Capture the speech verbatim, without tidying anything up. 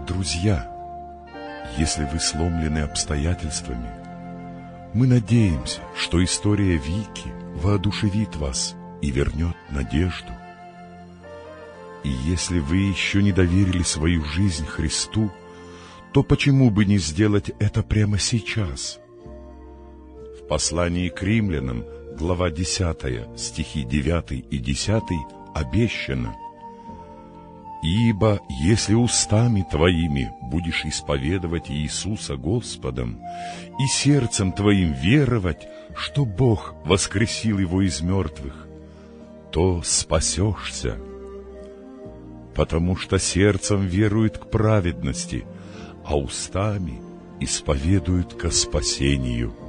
Друзья, если вы сломлены обстоятельствами, мы надеемся, что история Вики воодушевит вас и вернет надежду. И если вы еще не доверили свою жизнь Христу, то почему бы не сделать это прямо сейчас? В послании к римлянам, глава десятая, стихи девятый и десятый, обещано: «Ибо если устами твоими будешь исповедовать Иисуса Господом и сердцем твоим веровать, что Бог воскресил Его из мертвых, то спасешься. Потому что сердцем веруют к праведности, а устами исповедуют ко спасению».